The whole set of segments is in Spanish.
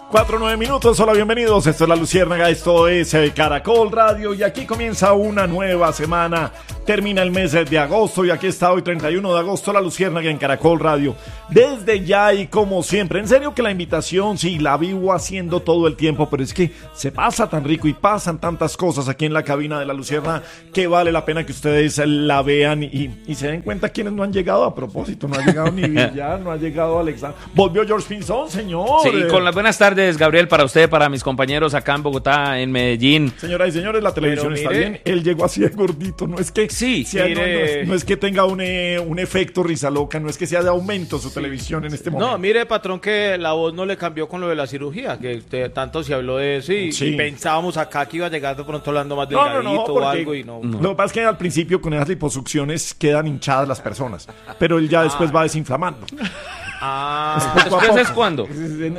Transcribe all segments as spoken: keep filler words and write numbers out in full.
Cuatro, nueve minutos, hola, bienvenidos, esto es La Luciérnaga, esto es eh, Caracol Radio y aquí comienza una nueva semana, termina el mes de agosto y aquí está hoy treinta y uno de agosto La Luciérnaga en Caracol Radio, desde ya y como siempre, en serio que la invitación sí la vivo haciendo todo el tiempo, pero es que se pasa tan rico y pasan tantas cosas aquí en la cabina de La Luciérnaga que vale la pena que ustedes la vean y, y se den cuenta quienes no han llegado a propósito, no ha llegado ni Villar, no ha llegado Alexander, volvió George Pinzón, señor. Sí, con las buenas tardes. Gabriel, para usted, para mis compañeros acá en Bogotá, en Medellín. Señoras y señores, la televisión Pero está mire, bien. Él llegó así de gordito. No es que sí, sea, mire, no, no, es, no es que tenga un, eh, un efecto risa loca, no es que sea de aumento su sí, televisión en este momento. No, mire, patrón, que la voz no le cambió con lo de la cirugía, que usted, tanto se habló de eso y, sí. y pensábamos acá que iba a llegar de pronto hablando más delgadito no, no, no, o algo y no, no. Lo que pasa es que al principio con esas liposucciones quedan hinchadas las personas, pero él ya después ah. va desinflamando. Ah, ¿después es cuándo?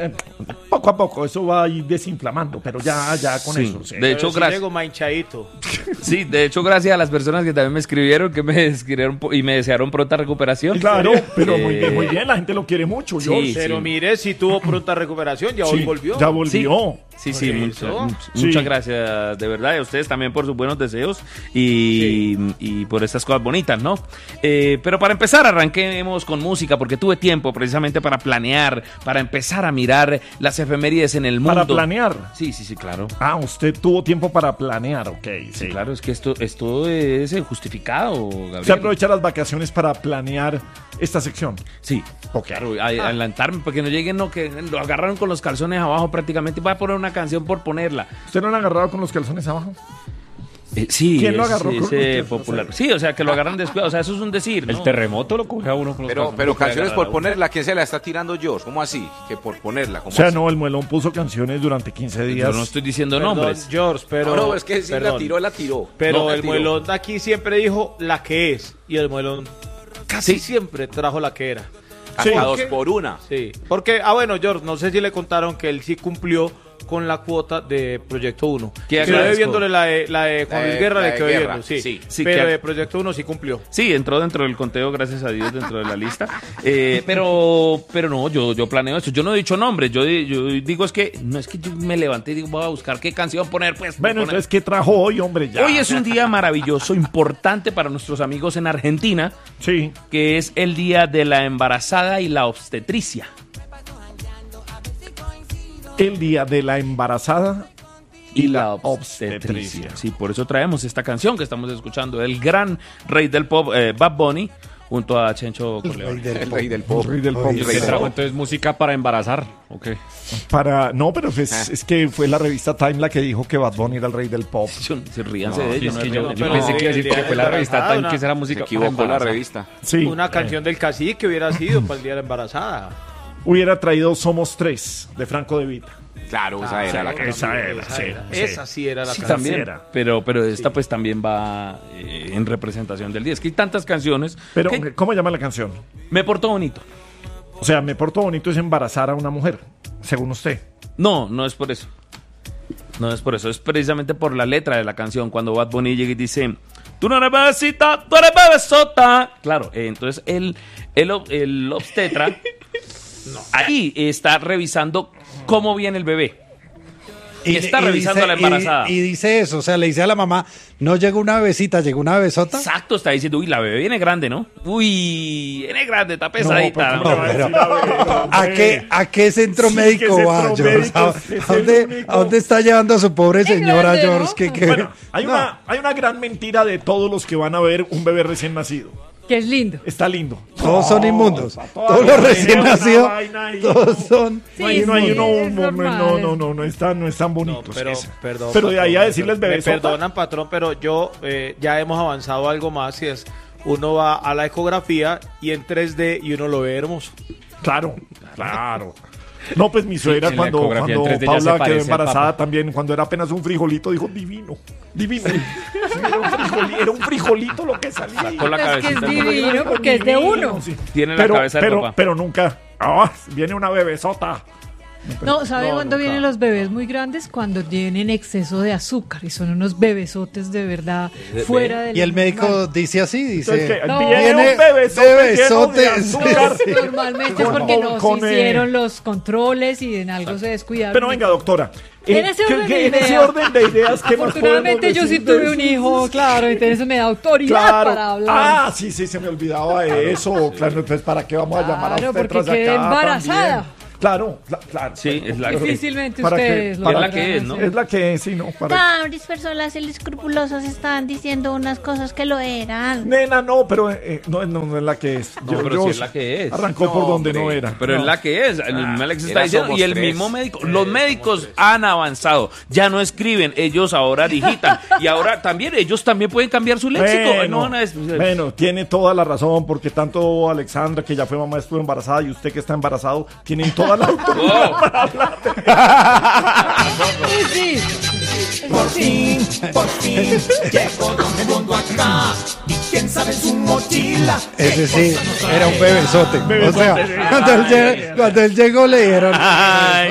Poco a poco, eso va a ir desinflamando, pero ya, ya con sí, eso. Sí. De hecho, si gracias. Llego manchadito. Sí, de hecho, gracias a las personas que también me escribieron, que me escribieron y me desearon pronta recuperación. Claro, pero eh... muy bien, muy bien, la gente lo quiere mucho. Sí, George. Pero sí. mire, si tuvo pronta recuperación, ya sí, hoy volvió. Ya volvió. Sí, sí, sí, mucha, mucha, sí. Muchas gracias, de verdad, y a ustedes también por sus buenos deseos y, sí. y por estas cosas bonitas, ¿no? Eh, pero para empezar, arranquemos con música, porque tuve tiempo precisamente para planear, para empezar a mirar las efemérides en el mundo. ¿Para planear? Sí, sí, sí, claro. Ah, usted tuvo tiempo para planear, ok. Sí, sí claro, es que esto, esto es justificado, Gabriel. ¿Se aprovecha las vacaciones para planear esta sección? Sí, okay. Claro, a, ah. adelantarme, porque no lleguen, no, que lo agarraron con los calzones abajo prácticamente, voy a poner una canción por ponerla. ¿Usted no lo han agarrado con los calzones abajo? Eh, sí, ¿quién lo agarró es, con ese popular? Sí, o sea, que lo agarran descuidado, o sea, eso es un decir, ¿no? El terremoto lo coge a uno con los Pero, pero canciones por ponerla, ¿quién se la está tirando George? ¿Cómo así? Que por ponerla, ¿cómo O sea, así? no, el Muelón puso canciones durante quince días. Yo no estoy diciendo perdón, nombres. George, pero... No, no, es que si perdón, la tiró, la tiró. Pero no, el tiró. Muelón de aquí siempre dijo la que es, y el Muelón casi sí. siempre trajo la que era. Sí. A dos por una. Sí, porque, ah bueno, George, no sé si le contaron que él sí cumplió con la cuota de Proyecto uno. Que quedé viéndole la de, la de Juan Luis eh, Guerra, le quedé Guerra, viendo, sí. sí, sí pero que... de Proyecto uno sí cumplió. Sí, entró dentro del conteo, gracias a Dios, dentro de la lista. Eh, pero pero no, yo, yo planeo eso. Yo no he dicho nombres, yo, yo digo es que, no es que yo me levanté y digo, voy a buscar qué canción poner, pues. Bueno, poner. entonces, ¿qué trajo hoy, hombre? Ya. Hoy es un día maravilloso, importante para nuestros amigos en Argentina. Sí. Que es el día de la embarazada y la obstetricia. El día de la embarazada y, y la, la obstetricia. obstetricia. Sí, por eso traemos esta canción que estamos escuchando, el gran rey del pop, eh, Bad Bunny, junto a Chencho Corleone. El rey del pop. El rey del pop. ¿Y qué trajo entonces música para embarazar? Okay. Para, no, pero es, ah. es que fue la revista Time la que dijo que Bad Bunny era el rey del pop. Se ríanse no, de ellos. Es que no, yo, no, yo pero pensé que iba a decir que fue la revista Time, que será música. Se equivocó la revista. Sí. Una canción del cacique hubiera sido para el día de la embarazada. Hubiera traído Somos Tres, de Franco De Vita. Claro, esa era ah, la canción. Esa era, esa sí, era. sí. Esa sí era la sí, canción. También, pero, pero esta sí. Pues también va eh, en representación del día. Es que hay tantas canciones. Pero, que... ¿cómo llama la canción? Me portó bonito. O sea, me porto bonito es embarazar a una mujer, según usted. No, no es por eso. No es por eso, es precisamente por la letra de la canción. Cuando Bad Bunny llega y dice, tú no eres bebecita, tú eres bebesota. Claro, eh, entonces el, el, el obstetra no. ahí está revisando cómo viene el bebé. Y, y está y revisando dice, a la embarazada. Y, y dice eso, o sea, le dice a la mamá, no llegó una bebecita, llegó una bebesota. Exacto, está diciendo, uy, la bebé viene grande, ¿no? Uy, viene grande, está pesadita. No, no, pero, ¿a, qué, ¿A qué centro sí, médico va, George? ¿A, ¿A, dónde, ¿A dónde está llevando a su pobre señora, grande, George? ¿no? ¿Qué, qué? Bueno, hay, no. una, hay una gran mentira de todos los que van a ver un bebé recién nacido. Que es lindo. Está lindo. Todos son inmundos. Todos los recién nacidos. Todos son. Sí, no hay, no hay uno, no, no, no, no, no están, no están bonitos. No, pero, perdón, pero de ahí a patrón, decirles bebés. Me perdonan, patrón, pero yo eh, ya hemos avanzado algo más y es uno va a la ecografía y en tres D y uno lo ve hermoso. Claro, claro. No, pues mi suegra sí, cuando, cuando Paula quedó embarazada también, cuando era apenas un frijolito, dijo divino, divino. Era un frijolito, era un frijolito lo que salía. Sacó la es que es cabecita. divino porque es de uno. Sí. Tiene la pero, cabeza de pero, papá. pero nunca, oh, viene una bebesota. No, ¿sabe No, cuándo nunca. vienen los bebés muy grandes? Cuando tienen exceso de azúcar y son unos bebesotes de verdad fuera de Y el médico dice así, dice... Entonces, ¿qué? No. Viene Viene un bebesote, bebesote, lleno de azúcar. sí. Normalmente Con- porque no con, se eh, hicieron los controles y en algo se descuidaron. Pero venga, doctora. En eh, ese que- orden que de en ese ideas. orden de ideas, ¿qué más Afortunadamente podemos yo sí decir de tuve un eso? hijo, claro, entonces me da autoridad Claro. para hablar. Ah, sí, sí, se me olvidaba de eso. Claro, entonces, ¿para qué vamos a llamar a Claro, usted porque tras quedé acá embarazada. también? Claro, cla- claro. Sí, es la que Difícilmente ¿Para qué? ustedes lo Para Es la podrán que es, ¿no? hacer. Es la que es, sí, no. Para... Cabris, personas escrupulosas estaban diciendo unas cosas que lo eran. Nena, no, pero eh, no, no, no es la que es. No, pero sí es la que es. Arrancó No, por donde no hombre. era. Pero No. es la que es, el mismo Alex está era diciendo, somos y el tres. mismo médico, los médicos han avanzado, ya no escriben, ellos ahora digitan, y ahora también, ellos también pueden cambiar su léxico. Bueno, No, no, es- bueno, tiene toda la razón, porque tanto Alexandra, que ya fue mamá, estuvo embarazada, y usted que está embarazado, tienen toda la autoridad Oh. para hablar de... Sí, Por fin, por fin, llegó Don Edmundo acá. Y quién sabe su mochila. Ese sí, era un bebesote. O sea, Bebesote, sí. cuando él, llegó, cuando él llegó le dieron... Ay.